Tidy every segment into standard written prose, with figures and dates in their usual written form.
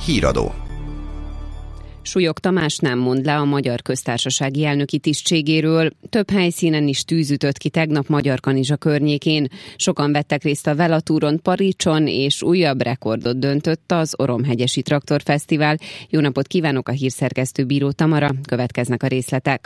Híradó. Súlyog Tamás nem mond le a Magyar Köztársasági elnöki tisztségéről. Több helyszínen is tűz ütött ki tegnap Magyarkanizsa környékén. Sokan vettek részt a Velatúron, Paricson, és újabb rekordot döntött az Oromhegyesi Traktorfesztivál. Jó napot kívánok, a hírszerkesztő Bíró Tamara, következnek a részletek.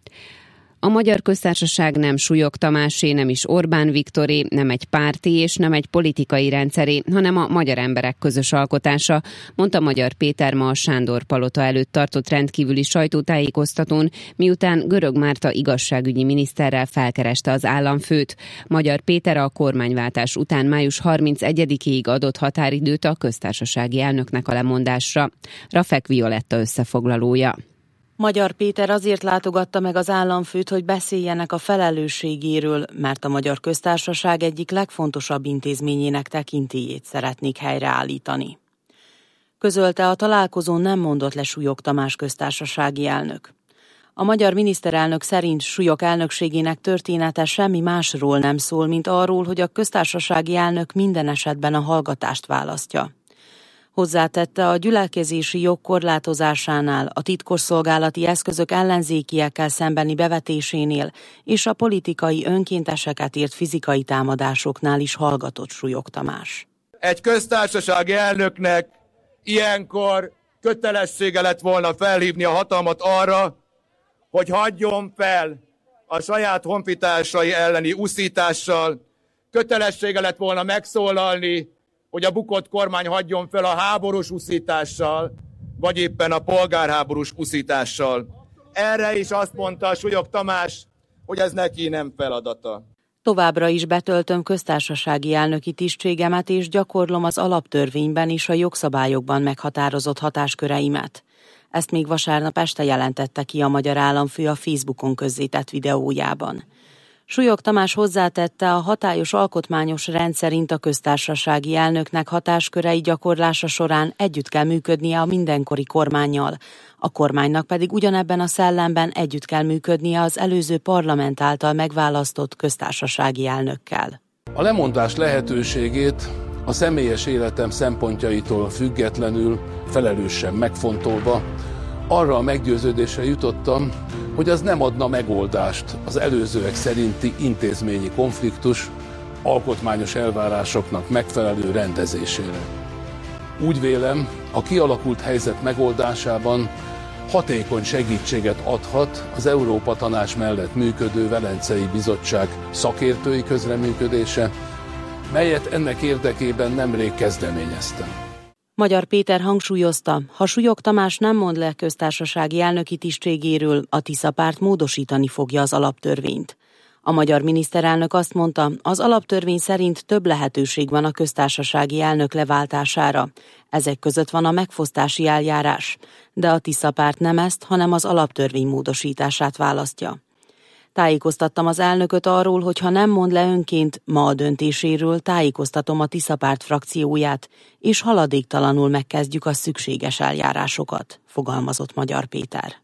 A Magyar Köztársaság nem Súlyog Tamásé, nem is Orbán Viktoré, nem egy párti és nem egy politikai rendszeré, hanem a magyar emberek közös alkotása, mondta Magyar Péter ma a Sándor Palota előtt tartott rendkívüli sajtótájékoztatón, miután Görög Márta igazságügyi miniszterrel felkereste az államfőt. Magyar Péter a kormányváltás után május 31-ig adott határidőt a köztársasági elnöknek a lemondásra. Rafek Violetta összefoglalója. Magyar Péter azért látogatta meg az államfőt, hogy beszéljenek a felelősségéről, mert a Magyar Köztársaság egyik legfontosabb intézményének tekintélyét szeretnék helyreállítani. Közölte, a találkozón nem mondott le Súlyog Tamás köztársasági elnök. A magyar miniszterelnök szerint Súlyog elnökségének története semmi másról nem szól, mint arról, hogy a köztársasági elnök minden esetben a hallgatást választja. Hozzátette, a gyülekezési jog korlátozásánál, a titkosszolgálati eszközök ellenzékiekkel szembeni bevetésénél és a politikai önkénteseket ért fizikai támadásoknál is hallgatott Súlyog Tamás. Egy köztársasági elnöknek ilyenkor kötelessége lett volna felhívni a hatalmat arra, hogy hagyjon fel a saját honfitársai elleni uszítással, kötelessége lett volna megszólalni, hogy a bukott kormány hagyjon fel a háborús uszítással, vagy éppen a polgárháborús uszítással. Erre is azt mondta Súlyog Tamás, hogy ez neki nem feladata. Továbbra is betöltöm köztársasági elnöki tisztségemet, és gyakorlom az alaptörvényben és a jogszabályokban meghatározott hatásköreimet. Ezt még vasárnap este jelentette ki a magyar államfő a Facebookon közzétett videójában. Súlyog Tamás hozzátette, a hatályos alkotmányos rend szerint a köztársasági elnöknek hatáskörei gyakorlása során együtt kell működnie a mindenkori kormánnyal, a kormánynak pedig ugyanebben a szellemben együtt kell működnie az előző parlament által megválasztott köztársasági elnökkel. A lemondás lehetőségét a személyes életem szempontjaitól függetlenül, felelősen megfontolva, arra a meggyőződésre jutottam, hogy az nem adna megoldást az előzőek szerinti intézményi konfliktus alkotmányos elvárásoknak megfelelő rendezésére. Úgy vélem, a kialakult helyzet megoldásában hatékony segítséget adhat az Európa Tanács mellett működő Velencei Bizottság szakértői közreműködése, melyet ennek érdekében nemrég kezdeményeztem. Magyar Péter hangsúlyozta, ha Súlyog Tamás nem mond le köztársasági elnöki tisztségéről, a Tisza párt módosítani fogja az alaptörvényt. A magyar miniszterelnök azt mondta, az alaptörvény szerint több lehetőség van a köztársasági elnök leváltására. Ezek között van a megfosztási eljárás, de a Tisza párt nem ezt, hanem az alaptörvény módosítását választja. Tájékoztattam az elnököt arról, hogy ha nem mond le önként ma a döntéséről, tájékoztatom a Tisza párt frakcióját, és haladéktalanul megkezdjük a szükséges eljárásokat, fogalmazott Magyar Péter.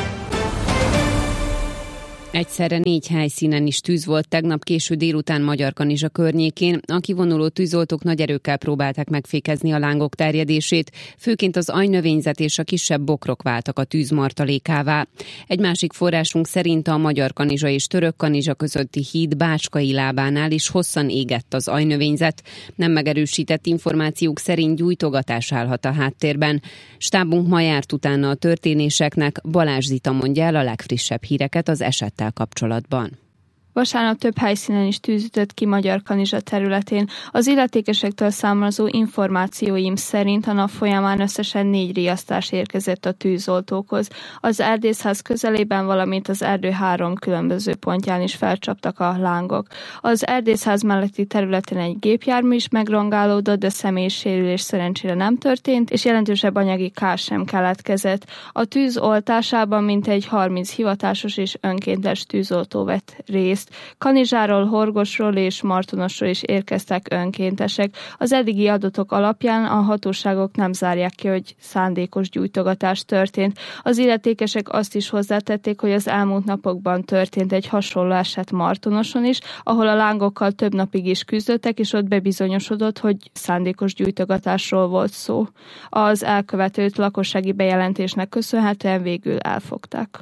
Egyszerre 4 helyszínen is tűz volt tegnap késő délután Magyarkanizsa környékén. A kivonuló tűzoltók nagy erőkkel próbálták megfékezni a lángok terjedését, főként az ajnövényzet és a kisebb bokrok váltak a tűz martalékává. Egy másik forrásunk szerint a Magyarkanizsa és Törökkanizsa közötti híd Bácskai lábánál is hosszan égett az ajnövényzet. Nem megerősített információk szerint gyújtogatás állhat a háttérben. Stábunk ma járt utána a történéseknek, Balázs Zita mondja el a legfrissebb híreket az esettel kapcsolatban. Vasárnap több helyszínen is tűz ütött ki Magyarkanizsa területén. Az illetékesektől származó információim szerint a nap folyamán összesen 4 riasztás érkezett a tűzoltókhoz. Az erdészház közelében, valamint az erdő 3 különböző pontján is felcsaptak a lángok. Az erdészház melletti területen egy gépjármű is megrongálódott, de személysérülés szerencsére nem történt, és jelentősebb anyagi kár sem keletkezett. A tűz oltásában mintegy 30 hivatásos és önkéntes tűzoltó vett részt. részt. Kanizsáról, Horgosról és Martonosról is érkeztek önkéntesek. Az eddigi adatok alapján a hatóságok nem zárják ki, hogy szándékos gyújtogatás történt. Az illetékesek azt is hozzátették, hogy az elmúlt napokban történt egy hasonló eset Martonoson is, ahol a lángokkal több napig is küzdöttek, és ott bebizonyosodott, hogy szándékos gyújtogatásról volt szó. Az elkövetőt lakossági bejelentésnek köszönhetően végül elfogták.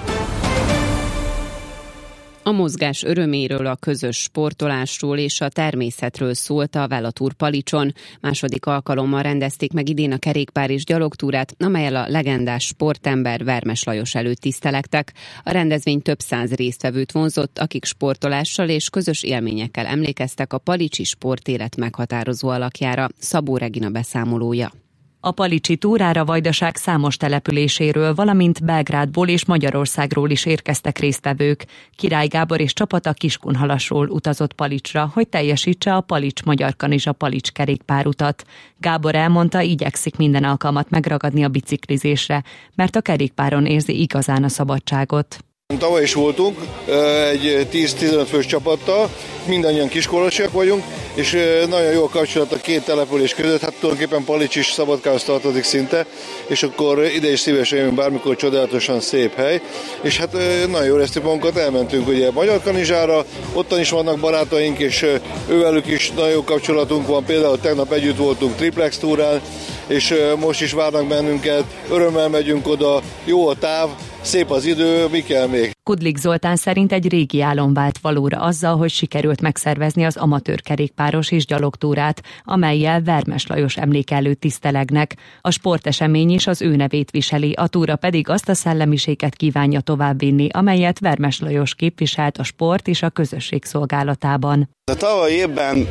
A mozgás öröméről, a közös sportolásról és a természetről szólt a Velatur Palicson. Második alkalommal rendezték meg idén a kerékpár és gyalogtúrát, amellyel a legendás sportember Vermes Lajos előtt tisztelektek. A rendezvény több száz résztvevőt vonzott, akik sportolással és közös élményekkel emlékeztek a palicsi sportélet meghatározó alakjára. Szabó Regina beszámolója. A palicsi túrára Vajdaság számos településéről, valamint Belgrádból és Magyarországról is érkeztek résztvevők. Király Gábor és csapata Kiskunhalasról utazott Palicsra, hogy teljesítse a Palics-Magyarkanizsa-Palics kerékpárutat. Gábor elmondta, igyekszik minden alkalmat megragadni a biciklizésre, mert a kerékpáron érzi igazán a szabadságot. Tavaly is voltunk egy 10-15 fős csapattal, mindannyian kiskolosiak vagyunk, és nagyon jó a kapcsolat a két település között, hát tulajdonképpen Palics is Szabadkához tartozik szinte, és akkor ide is szívesen jövünk bármikor, csodálatosan szép hely, és hát nagyon jól éreztük magunkat, elmentünk ugye Magyarkanizsára, ottan is vannak barátaink, és ővelük is nagyon jó kapcsolatunk van, például tegnap együtt voltunk triplex túrán, és most is várnak bennünket, örömmel megyünk oda, jó a táv, szép az idő, mi kell még? Kudlik Zoltán szerint egy régi álom vált valóra azzal, hogy sikerült megszervezni az amatőr kerékpáros és gyalogtúrát, amellyel Vermes Lajos emléke előtt tisztelegnek. A sportesemény is az ő nevét viseli, a túra pedig azt a szellemiséget kívánja továbbvinni, amelyet Vermes Lajos képviselt a sport és a közösség szolgálatában. A tavalyi évben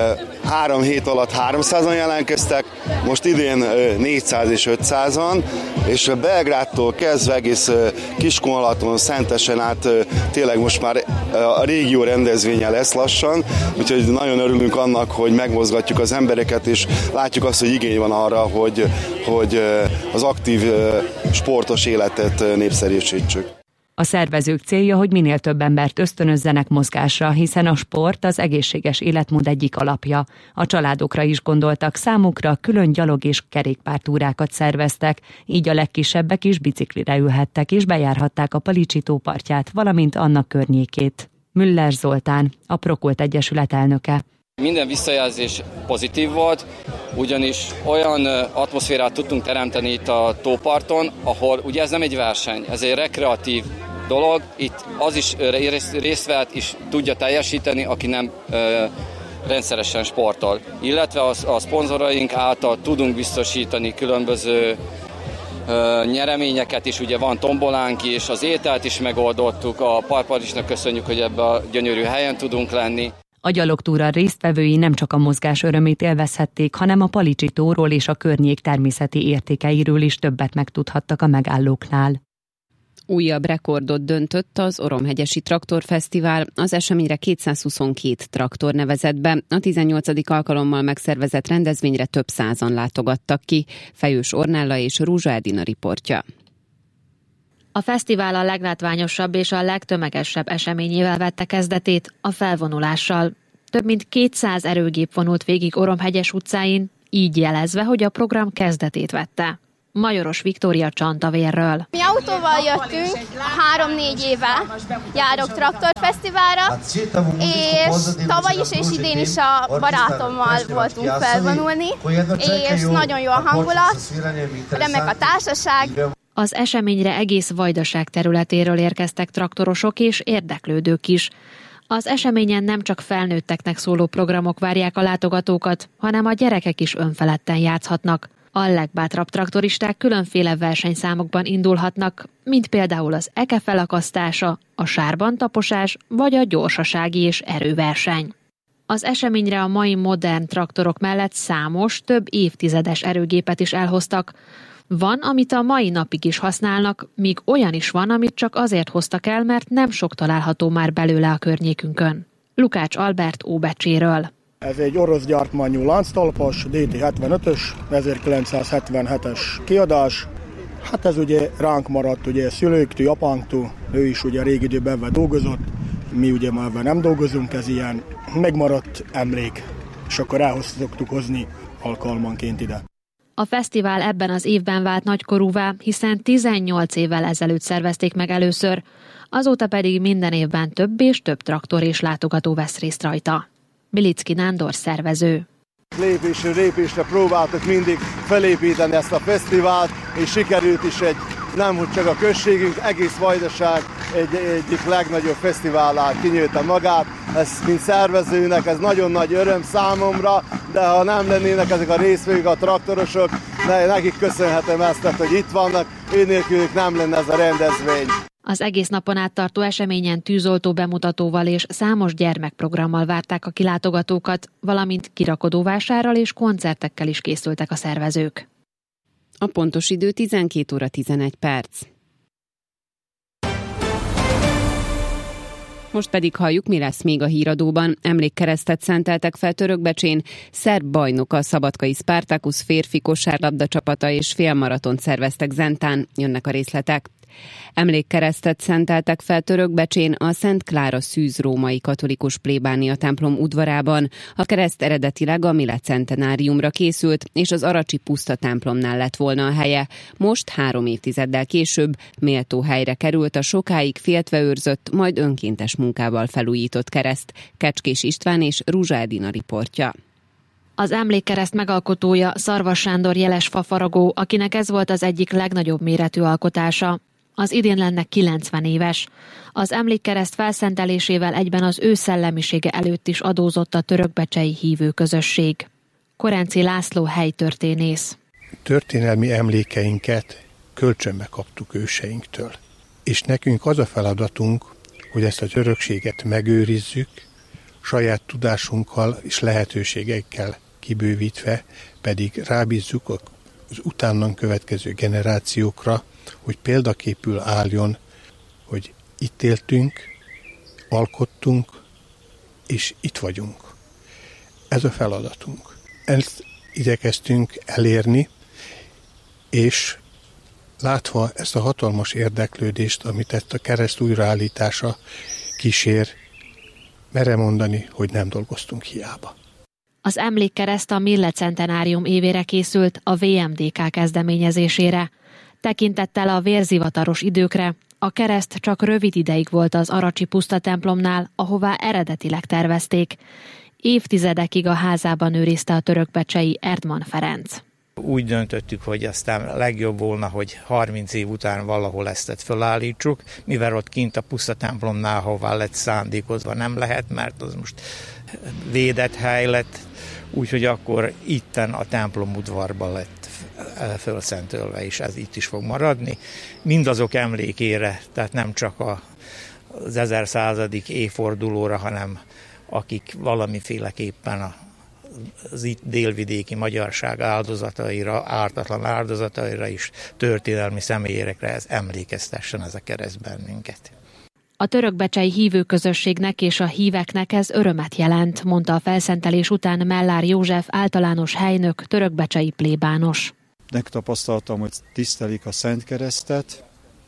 3 hét alatt 300-an jelentkeztek, most idén 400 és 500-an, és Belgrádtól kezdve egész Kiskunhalaton, Szentesen át tényleg most már a régió rendezvénye lesz lassan, úgyhogy nagyon örülünk annak, hogy megmozgatjuk az embereket, és látjuk azt, hogy igény van arra, hogy az aktív sportos életet népszerűsítsük. A szervezők célja, hogy minél több embert ösztönözzenek mozgásra, hiszen a sport az egészséges életmód egyik alapja. A családokra is gondoltak, számukra külön gyalog- és kerékpártúrákat szerveztek, így a legkisebbek is biciklire ülhettek és bejárhatták a Palicsi tó partját, valamint annak környékét. Müller Zoltán, a Prokult Egyesület elnöke. Minden visszajelzés pozitív volt, ugyanis olyan atmoszférát tudtunk teremteni itt a tóparton, ahol ugye ez nem egy verseny, ez egy rekreatív dolog, itt az is részt vehet és tudja teljesíteni, aki nem rendszeresen sportol. Illetve a szponzoraink által tudunk biztosítani különböző nyereményeket is, ugye van tombolánk is, az ételt is megoldottuk, a Parpalisnak köszönjük, hogy ebben a gyönyörű helyen tudunk lenni. A gyalogtúra résztvevői nem csak a mozgás örömét élvezhették, hanem a Palicsi tóról és a környék természeti értékeiről is többet megtudhattak a megállóknál. Újabb rekordot döntött az Oromhegyesi Traktorfesztivál. Az eseményre 222 traktor nevezett be. A 18. alkalommal megszervezett rendezvényre több százan látogattak ki. Fejős Ornella és Rúzsa Edina riportja. A fesztivál a leglátványosabb és a legtömegesebb eseményével vette kezdetét, a felvonulással. Több mint 200 erőgép vonult végig Oromhegyes utcáin, így jelezve, hogy a program kezdetét vette. Majoros Viktória Csantavérről. Mi autóval jöttünk, 3-4 éve járok traktorfesztiválra, és tavaly is és idén is a barátommal voltunk felvonulni, és nagyon jó a hangulat, remek a társaság. Az eseményre egész Vajdaság területéről érkeztek traktorosok és érdeklődők is. Az eseményen nem csak felnőtteknek szóló programok várják a látogatókat, hanem a gyerekek is önfeledten játszhatnak. A legbátrabb traktoristák különféle versenyszámokban indulhatnak, mint például az eke felakasztása, a sárban taposás vagy a gyorsasági és erőverseny. Az eseményre a mai modern traktorok mellett számos, több évtizedes erőgépet is elhoztak. Van, amit a mai napig is használnak, míg olyan is van, amit csak azért hoztak el, mert nem sok található már belőle a környékünkön. Lukács Albert Óbecséről. Ez egy orosz gyártmányú lánctalpas, DT75-ös, 1977-es kiadás. Hát ez ugye ránk maradt, ugye szülőktől, apánktól, ő is ugye régi időben dolgozott. Mi ugye már nem dolgozunk, ez ilyen megmaradt emlék, és akkor szoktuk hozni alkalmanként ide. A fesztivál ebben az évben vált nagykorúvá, hiszen 18 évvel ezelőtt szervezték meg először, azóta pedig minden évben több és több traktor és látogató vesz részt rajta. Bilicki Nándor szervező. Lépésről lépésre próbáltuk mindig felépíteni ezt a fesztivált, és sikerült is nem hogy csak a községünk, egész Vajdaság egyik legnagyobb fesztiválá kinyőtte magát. Ez mint szervezőnek, ez nagyon nagy öröm számomra, de ha nem lennének ezek a részvevők, a traktorosok, nekik köszönhetem ezt, hogy itt vannak, ő nélkülük nem lenne ez a rendezvény. Az egész napon át tartó eseményen tűzoltó bemutatóval és számos gyermekprogrammal várták a kilátogatókat, valamint kirakodóvásárral és koncertekkel is készültek a szervezők. A pontos idő 12 óra 11 perc. Most pedig halljuk, mi lesz még a híradóban. Emlékkeresztet szenteltek fel Törökbecsén, szerb bajnok a szabadkai Spartacus férfi kosárlabda csapata és félmaratont szerveztek Zentán. Jönnek a részletek. Emlékkeresztet szenteltek fel Törökbecsén a Szent Klára szűz római katolikus plébánia templom udvarában. A kereszt eredetileg a Milet centenáriumra készült, és az aracsi puszta templomnál lett volna a helye. Most 3 évtizeddel később méltó helyre került a sokáig féltve őrzött, majd önkéntes munkával felújított kereszt. Kecskés István és Ruzsa Edina riportja. Az emlékkereszt megalkotója Szarvas Sándor jeles fafaragó, akinek ez volt az egyik legnagyobb méretű alkotása. Az idén lenne 90 éves. Az emlékkereszt felszentelésével egyben az ő szellemisége előtt is adózott a törökbecsei hívő közösség. Korenci László helytörténész. Történelmi emlékeinket kölcsönbe kaptuk őseinktől. És nekünk az a feladatunk, hogy ezt az örökséget megőrizzük, saját tudásunkkal és lehetőségekkel kibővítve pedig rábízzuk az utánunk következő generációkra, hogy példaképül álljon, hogy itt éltünk, alkottunk, és itt vagyunk. Ez a feladatunk. Ezt igyekeztünk elérni, és látva ezt a hatalmas érdeklődést, amit ezt a kereszt újraállítása kísér, merem mondani, hogy nem dolgoztunk hiába. Az emlékkereszt a Millet centenárium évére készült a VMDK kezdeményezésére. Tekintettel a vérzivataros időkre, a kereszt csak rövid ideig volt az aracsi puszta templomnál, ahová eredetileg tervezték. Évtizedekig a házában őrizte a törökbecsei Erdman Ferenc. Úgy döntöttük, hogy aztán legjobb volna, hogy 30 év után valahol ezt fölállítsuk, mivel ott kint a puszta templomnál, hová lett szándékozva, nem lehet, mert az most védett hely lett, úgyhogy akkor itten a templom udvarban lett fölszentölve, és ez itt is fog maradni. Mindazok emlékére, tehát nem csak az 1100. évfordulóra, hanem akik valamiféleképpen az itt délvidéki magyarság áldozataira, ártatlan áldozataira is, történelmi személyekre ez emlékeztessen ez a kereszt bennünket. A törökbecsei hívőközösségnek és a híveknek ez örömet jelent, mondta a felszentelés után Mellár József általános helynök, törökbecsei plébános. Megtapasztaltam, hogy tisztelik a Szent Keresztet,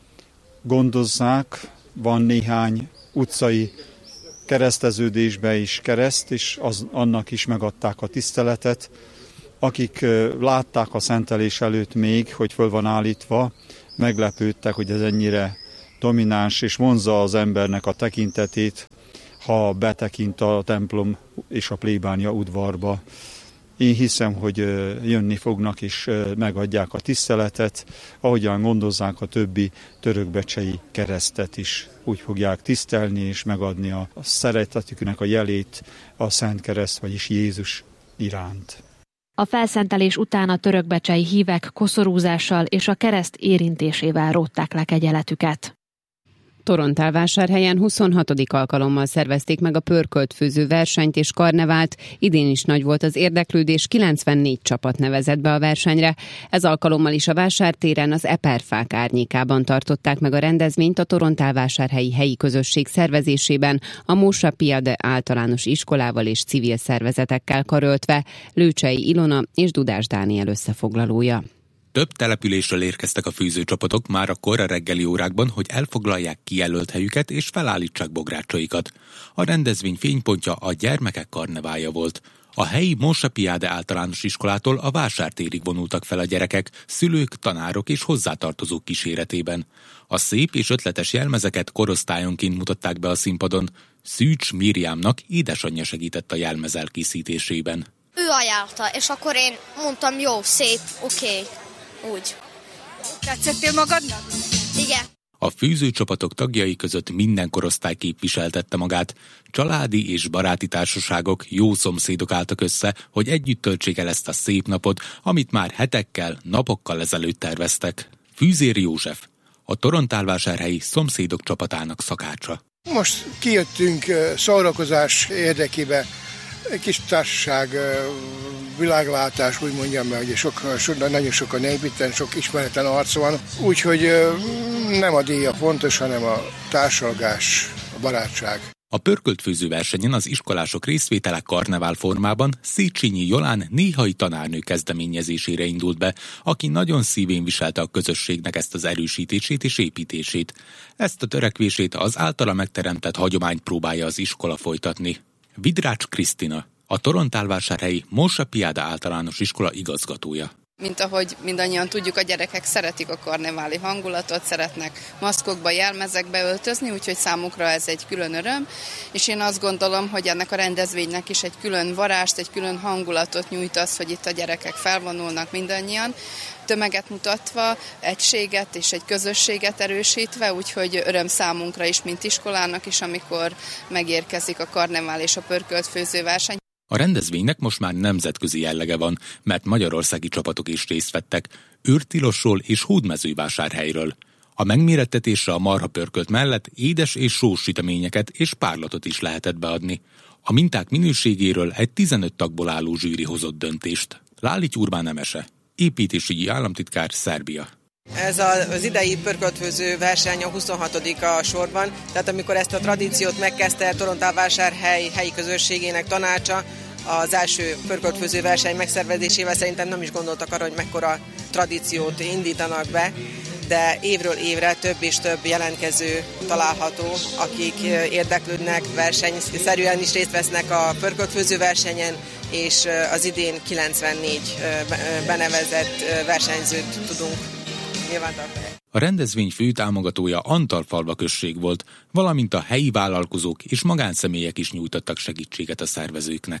gondozzák, van néhány utcai kereszteződésbe is kereszt, és annak is megadták a tiszteletet. Akik látták a szentelés előtt még, hogy föl van állítva, meglepődtek, hogy ez ennyire domináns, és vonzza az embernek a tekintetét, ha betekint a templom és a plébánia udvarba. Én hiszem, hogy jönni fognak és megadják a tiszteletet, ahogyan gondozzák a többi törökbecsei keresztet is. Úgy fogják tisztelni és megadni a szeretetüknek a jelét a Szent Kereszt, vagyis Jézus iránt. A felszentelés után a törökbecsei hívek koszorúzással és a kereszt érintésével rótták le kegyeletüket. Torontálvásárhelyen 26. alkalommal szervezték meg a pörköltfőző versenyt és karnevált. Idén is nagy volt az érdeklődés, 94 csapat nevezett be a versenyre. Ez alkalommal is a vásártéren az Eperfák árnyékában tartották meg a rendezvényt a Torontálvásárhelyi helyi közösség szervezésében, a Mósa Piade általános iskolával és civil szervezetekkel karöltve. Lőcsei Ilona és Dudás Dániel összefoglalója. Több településről érkeztek a főzőcsapatok már a kora reggeli órákban, hogy elfoglalják kijelölt helyüket és felállítsák bográcsaikat. A rendezvény fénypontja a gyermekek karneválja volt. A helyi Monsapiade általános iskolától a vásártérig vonultak fel a gyerekek, szülők, tanárok és hozzátartozók kíséretében. A szép és ötletes jelmezeket korosztályonként mutatták be a színpadon. Szűcs Miriamnak édesanyja segített a jelmez elkészítésében. Ő ajánlta, és akkor én mondtam, jó, szép, oké, úgy. Tetszettél magadnak? Igen. A főzőcsapatok tagjai között minden korosztály képviseltette magát. Családi és baráti társaságok, jó szomszédok álltak össze, hogy együtt töltsék el ezt a szép napot, amit már hetekkel, napokkal ezelőtt terveztek. Fűzér József, a Torontálvásárhelyi szomszédok csapatának szakácsa. Most kijöttünk szórakozás érdekébe, egy kis társaság, világlátás, úgy mondjam, mert ugye nagyon sokan építen, sok ismeretlen arc van, úgyhogy nem a díj a fontos, hanem a társalgás, a barátság. A pörköltfőző versenyen az iskolások részvétele karnevál formában Széchenyi Jolán néhai tanárnő kezdeményezésére indult be, aki nagyon szívén viselte a közösségnek ezt az erősítését és építését. Ezt a törekvését az általa megteremtett hagyományt próbálja az iskola folytatni. Vidrács Krisztina, a Torontálvásárhelyi Monsapiade általános iskola igazgatója. Mint ahogy mindannyian tudjuk, a gyerekek szeretik a karneváli hangulatot, szeretnek maszkokba, jelmezekbe öltözni, úgyhogy számukra ez egy külön öröm, és én azt gondolom, hogy ennek a rendezvénynek is egy külön varást, egy külön hangulatot nyújt az, hogy itt a gyerekek felvonulnak mindannyian, tömeget mutatva, egységet és egy közösséget erősítve, úgyhogy öröm számunkra is, mint iskolának is, amikor megérkezik a karnevál és a pörköltfőző verseny. A rendezvénynek most már nemzetközi jellege van, mert magyarországi csapatok is részt vettek, Őrtilosról és Hódmezővásárhelyről. A megmérettetésre a marhapörkölt mellett édes és sós süteményeket és párlatot is lehetett beadni. A minták minőségéről egy 15 tagból álló zsűri hozott döntést. Lálics Urbán Emese, építésügyi államtitkár, Szerbia. Ez az idei pörköltfőző verseny a 26. sorban, tehát amikor ezt a tradíciót megkezdte Torontálvásárhely helyi közösségének tanácsa, az első pörköltfőző verseny megszervezésével szerintem nem is gondoltak arra, hogy mekkora tradíciót indítanak be, de évről évre több és több jelentkező található, akik érdeklődnek, versenyszerűen is részt vesznek a pörköltfőző versenyen, és az idén 94 benevezett versenyzőt tudunk nyilvántartani. A rendezvény fő támogatója Antalfalva község volt, valamint a helyi vállalkozók és magánszemélyek is nyújtottak segítséget a szervezőknek.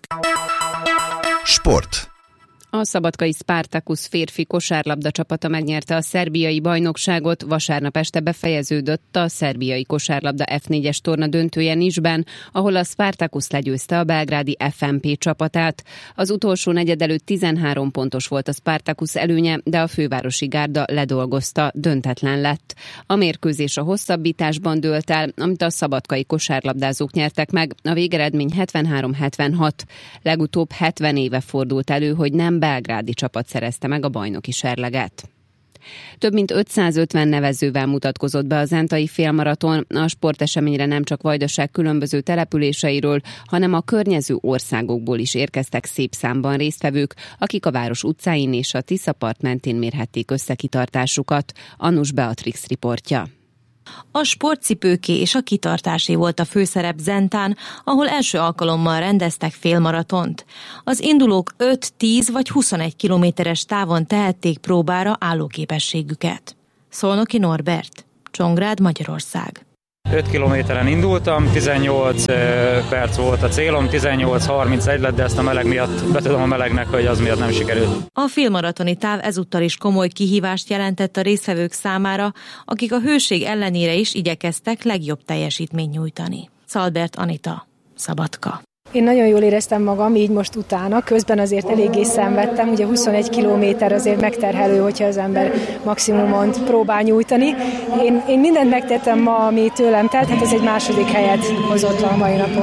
Sport. A szabadkai Spartacus férfi kosárlabda csapata megnyerte a szerbiai bajnokságot, vasárnap este befejeződött a szerbiai kosárlabda F4-es torna döntője Nicsben, ahol a Spartacus legyőzte a belgrádi FNP csapatát. Az utolsó negyed előtt 13 pontos volt a Spartacus előnye, de a fővárosi gárda ledolgozta, döntetlen lett. A mérkőzés a hosszabbításban dőlt el, amit a szabadkai kosárlabdázók nyertek meg, a végeredmény 73-76. Legutóbb 70 éve fordult elő, hogy nem belgrádi csapat szerezte meg a bajnoki serleget. Több mint 550 nevezővel mutatkozott be a zentai félmaraton. A sporteseményre nem csak Vajdaság különböző településeiről, hanem a környező országokból is érkeztek szép számban résztvevők, akik a város utcáin és a Tiszapart mentén mérhették össze kitartásukat. Annus Beatrix riportja. A sportcipőké és a kitartásé volt a főszerep Zentán, ahol első alkalommal rendeztek félmaratont. Az indulók 5, 10 vagy 21 kilométeres távon tehették próbára állóképességüket. Szolnoki Norbert, Csongrád, Magyarország. 5 kilométeren indultam, 18 perc volt a célom, 18:31 lett, de ezt a meleg miatt betudom a melegnek, hogy az miatt nem sikerült. A félmaratoni táv ezúttal is komoly kihívást jelentett a résztvevők számára, akik a hőség ellenére is igyekeztek legjobb teljesítményt nyújtani. Szalbert Anita, Szabadka. Én nagyon jól éreztem magam így most utána, közben azért eléggé szenvedtem, ugye 21 kilométer azért megterhelő, hogyha az ember maximumon próbál nyújtani. Én mindent megtettem ma, ami tőlem telt, hát ez egy második helyet hozott a mai napon.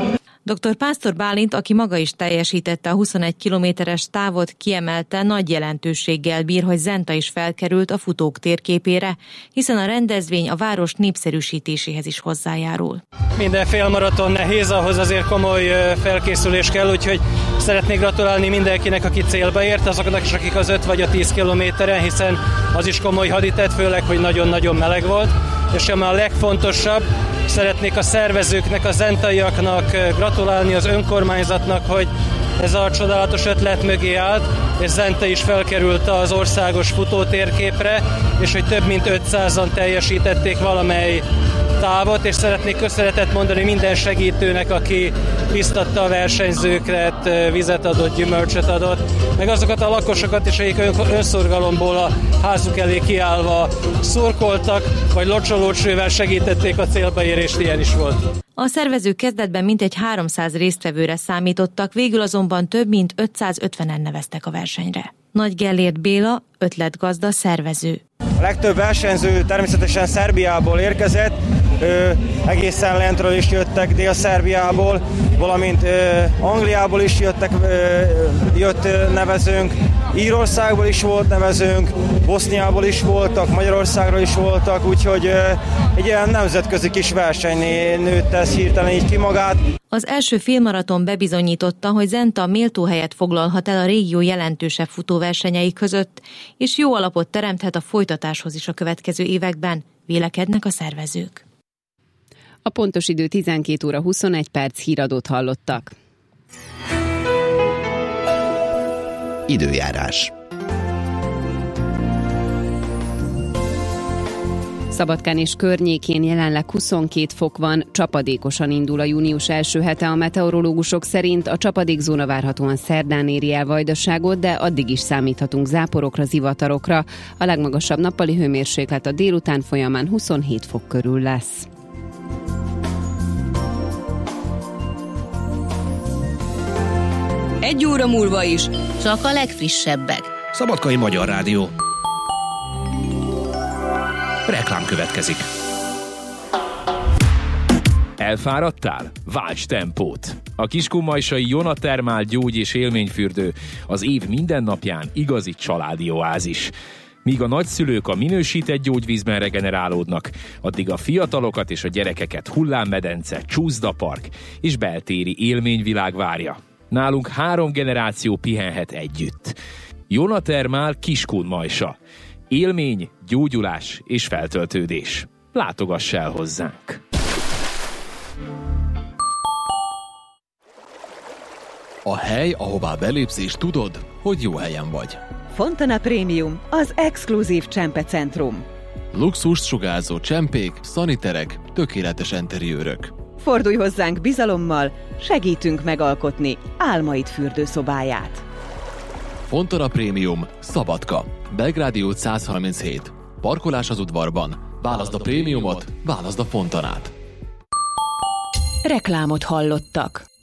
Dr. Pásztor Bálint, aki maga is teljesítette a 21 kilométeres távot, kiemelte, nagy jelentőséggel bír, hogy Zenta is felkerült a futók térképére, hiszen a rendezvény a város népszerűsítéséhez is hozzájárul. Minden félmaraton nehéz, ahhoz azért komoly felkészülés kell, úgyhogy szeretnék gratulálni mindenkinek, aki célba ért, azoknak is, akik az 5 vagy a 10 kilométeren, hiszen az is komoly haditett, főleg, hogy nagyon-nagyon meleg volt. És ami a legfontosabb, szeretnék a szervezőknek, a zentaiaknak gratulálni, az önkormányzatnak, hogy ez a csodálatos ötlet mögé állt, és Zenta is felkerült az országos futótérképre, és hogy több mint 500-an teljesítették valamely távot, és szeretnék köszönetet mondani minden segítőnek, aki biztatta a versenyzőket, vizet adott, gyümölcsöt adott, meg azokat a lakosokat is, akik önszorgalomból a házuk elé kiállva szurkoltak, vagy locsolócsővel segítették a célbaérést, ilyen is volt. A szervezők kezdetben mintegy 300 résztvevőre számítottak, végül azonban több mint 550-en neveztek a versenyre. Nagy Gellért Béla, ötletgazda, szervező. A legtöbb versenyző természetesen Szerbiából érkezett, egészen lentről is jöttek, Dél-Szerbiából, valamint Angliából is jött nevezőnk, Írországból is volt nevezőnk, Boszniából is voltak, Magyarországról is voltak, úgyhogy egy ilyen nemzetközi kis versenyné nőtt ez hirtelen így ki magát. Az első félmaraton bebizonyította, hogy Zenta méltó helyet foglalhat el a régió jelentősebb futóversenyei között, és jó alapot teremthet a folytatáshoz is a következő években, vélekednek a szervezők. A pontos idő 12 óra 21 perc, híradót hallottak. Időjárás. Szabadkán és környékén jelenleg 22 fok van, csapadékosan indul a június első hete a meteorológusok szerint, a csapadékzóna várhatóan szerdán éri el Vajdaságot, de addig is számíthatunk záporokra, zivatarokra. A legmagasabb nappali hőmérséklet a délután folyamán 27 fok körül lesz. Egy óra múlva is csak a legfrissebbek. Szabadkai Magyar Rádió. Reklám következik. Elfáradtál? Válts tempót! A kiskunmajsai Jonatermál gyógy- és élményfürdő az év minden napján igazi családi oázis. Míg a nagyszülők a minősített gyógyvízben regenerálódnak, addig a fiatalokat és a gyerekeket hullámmedence, csúszdapark és beltéri élményvilág várja. Nálunk 3 generáció pihenhet együtt. Jonatermál Kiskunmajsa. Élmény, gyógyulás és feltöltődés. Látogass el hozzánk! A hely, ahová belépsz és tudod, hogy jó helyen vagy. Fontana Premium, az exkluzív csempecentrum. Luxust sugárzó csempék, szaniterek, tökéletes interiőrök. Fordulj hozzánk bizalommal, segítünk megalkotni álmaid fürdőszobáját. Fontana Premium, Szabadka, Belgrádi út 137. Parkolás az udvarban. Válaszd a prémiumot, válaszd a Fontanát. Reklámot hallottak.